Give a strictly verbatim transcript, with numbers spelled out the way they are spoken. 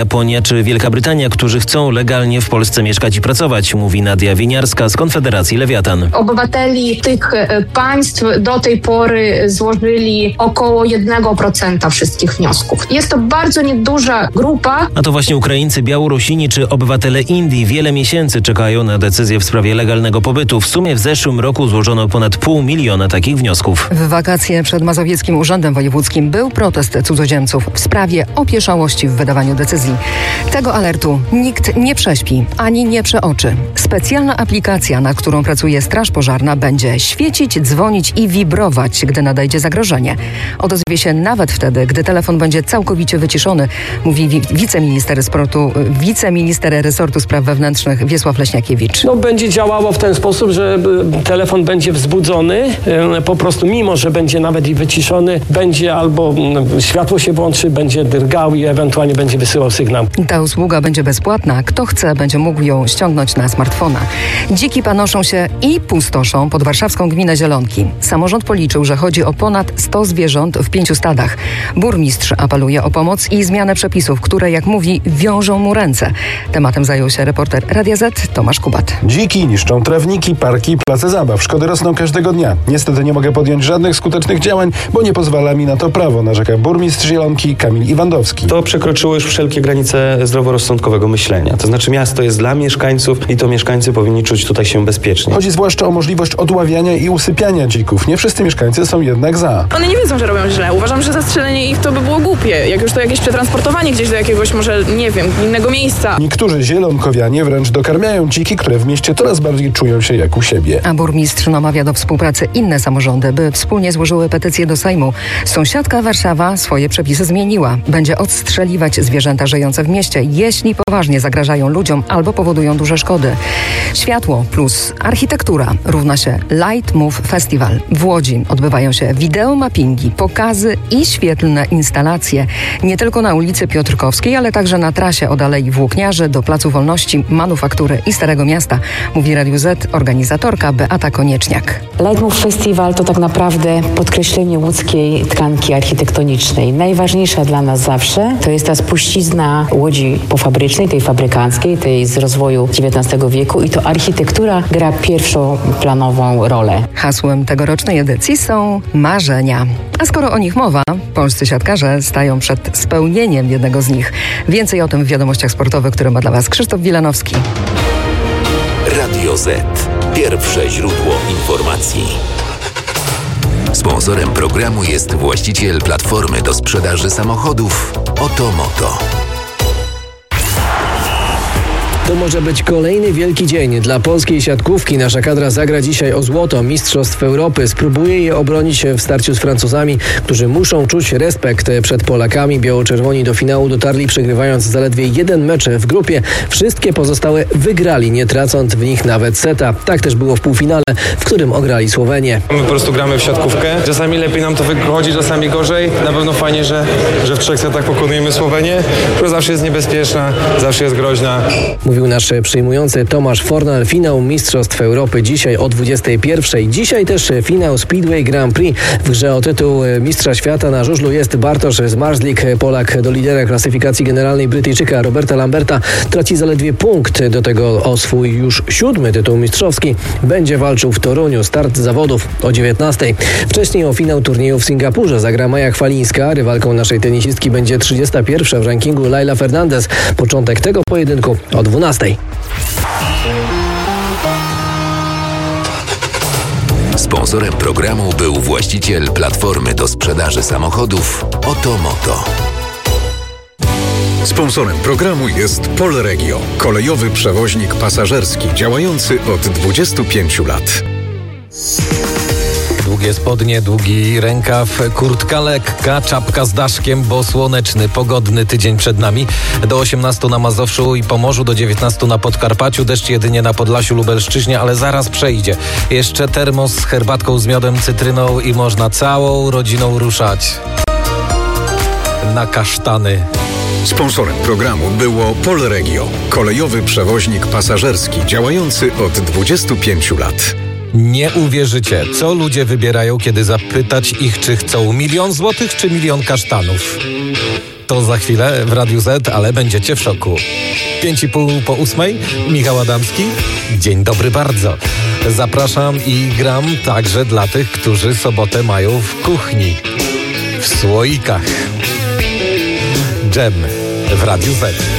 Japonia czy Wielka Brytania, którzy chcą legalnie w Polsce mieszkać i pracować, mówi Nadia Winiarska z Konfederacji Lewiatan. Obywateli tych państw do tej pory złożyli około jednego procenta wszystkich wniosków. Jest to bardzo nieduża grupa. A to właśnie Ukraińcy, Białorusini czy obywatele Indii wiele miesięcy czekają na decyzję w sprawie legalnego pobytu. W sumie w zeszłym roku złożono ponad pół miliona takich wniosków. W wakacje przed Mazowieckim Urzędem Wojewódzkim był protest cudzoziemców w sprawie opieszałości w wydawaniu decyzji. Tego alertu nikt nie prześpi ani nie przeoczy. Specjalna aplikacja, nad którą pracuje Straż Pożarna, będzie świecić, dzwonić i wibrować, gdy nadejdzie zagrożenie. Odezwie się nawet wtedy, gdy telefon będzie całkowicie wyciszony, mówi wi- wiceminister sportu, wiceminister resortu spraw wewnętrznych Wiesław Leśniakiewicz. No, będzie działało w ten sposób, że telefon będzie wzbudzony, po prostu mimo, że będzie nawet i wyciszony, będzie albo światło się włączy, będzie drgał i ewentualnie będzie wysyłał sygnał. Ta usługa będzie bezpłatna. Kto chce, będzie mógł ją ściągnąć na smartfona. Dziki panoszą się i pustoszą pod warszawską gminę Zielonki. Samorząd policzył, że chodzi o ponad sto zwierząt w pięciu stadach. Burmistrz apeluje o pomoc i zmianę przepisów, które, jak mówi, wiążą mu ręce. Tematem zajął się reporter Radia Z Tomasz Kubat. Dziki niszczą trawniki, parki, place zabaw. Szkody rosną każdego dnia. Niestety nie mogę podjąć żadnych skutecznych działań, bo nie pozwala mi na to prawo, narzeka burmistrz Zielonki Kamil Iwandowski. To przekroczyło już wszelkie granice zdroworozsądkowego myślenia. To znaczy miasto jest dla mieszkańców i to mieszkańcy powinni czuć tutaj się bezpiecznie. Chodzi zwłaszcza o możliwość odławiania i usypiania dzików. Nie wszyscy mieszkańcy są jednak za. One nie wiedzą, że robią źle. Uważam, że zastrzelenie ich to by było głupie. Jak już to jakieś przetransportowanie gdzieś do jakiegoś może, nie wiem, innego miejsca. Niektórzy zielonkowianie wręcz dokarmiają dziki, które w mieście coraz bardziej czują się jak u siebie. A burmistrz namawia do współpracy inne samorządy, by wspólnie złożyły petycję do Sejmu. Sąsiadka Warszawa swoje przepisy zmieniła. Będzie odstrzeliwać zwierzęta żyjące w mieście, jeśli poważnie zagrażają ludziom albo powodują duże szkody. Światło plus architektura równa się Light Move Festival. W Łodzi odbywają się wideomappingi, pokazy i świetlne instalacje. Nie tylko na ulicy Piotrkowskiej, ale także na trasie od Alei Włókniarzy do Placu Wolności, Manufaktury i Starego Miasta, mówi Radiu Z organizatorka Beata Konieczniak. Light Move Festival to tak naprawdę podkreślenie łódzkiej tkanki architektonicznej. Najważniejsza dla nas zawsze to jest ta spuścizna Łodzi pofabrycznej, tej fabrykanckiej, tej z rozwoju dziewiętnastego wieku i to architektura gra pierwszoplanową rolę. Hasłem tegorocznej edycji są marzenia. A skoro o nich mowa, polscy siatkarze stają przed spełnieniem jednego z nich. Więcej o tym w wiadomościach sportowych, które ma dla Was Krzysztof Wilanowski. Radio Z. Pierwsze źródło informacji. Sponsorem programu jest właściciel platformy do sprzedaży samochodów Otomoto. To może być kolejny wielki dzień dla polskiej siatkówki. Nasza kadra zagra dzisiaj o złoto Mistrzostw Europy. Spróbuje je obronić w starciu z Francuzami, którzy muszą czuć respekt przed Polakami. Biało-czerwoni do finału dotarli, przegrywając zaledwie jeden mecz w grupie. Wszystkie pozostałe wygrali, nie tracąc w nich nawet seta. Tak też było w półfinale, w którym ograli Słowenię. My po prostu gramy w siatkówkę. Czasami lepiej nam to wychodzi, czasami gorzej. Na pewno fajnie, że, że w trzech setach pokonujemy Słowenię, która zawsze jest niebezpieczna, zawsze jest groźna. Mówił nasz przyjmujący Tomasz Fornal. Finał Mistrzostw Europy dzisiaj o dwudziestej pierwszej. Dzisiaj też finał Speedway Grand Prix. W grze o tytuł Mistrza Świata na żużlu jest Bartosz Zmarzlik. Polak do lidera klasyfikacji generalnej Brytyjczyka Roberta Lamberta traci zaledwie punkt. Do tego o swój już siódmy tytuł mistrzowski będzie walczył w Toruniu. Start zawodów o dziewiętnastej. Wcześniej o finał turnieju w Singapurze zagra Maja Chwalińska. Rywalką naszej tenisistki będzie trzydziesta pierwsza w rankingu Laila Fernandez. Początek tego pojedynku o dwunastej. Sponsorem programu był właściciel platformy do sprzedaży samochodów Otomoto. Sponsorem programu jest Polregio, kolejowy przewoźnik pasażerski działający od dwudziestu pięciu lat. Długie spodnie, długi rękaw, kurtka lekka, czapka z daszkiem, bo słoneczny, pogodny tydzień przed nami. Do osiemnastu na Mazowszu i Pomorzu, do dziewiętnastu na Podkarpaciu, deszcz jedynie na Podlasiu, Lubelszczyźnie, ale zaraz przejdzie. Jeszcze termos z herbatką z miodem, cytryną i można całą rodziną ruszać na kasztany. Sponsorem programu było Polregio, kolejowy przewoźnik pasażerski działający od dwudziestu pięciu lat. Nie uwierzycie, co ludzie wybierają, kiedy zapytać ich, czy chcą milion złotych, czy milion kasztanów. To za chwilę w Radiu Z, ale będziecie w szoku. Pięć i pół po ósmej, Michał Adamski. Dzień dobry bardzo. Zapraszam i gram także dla tych, którzy sobotę mają w kuchni. W słoikach. Dżem w Radiu Z.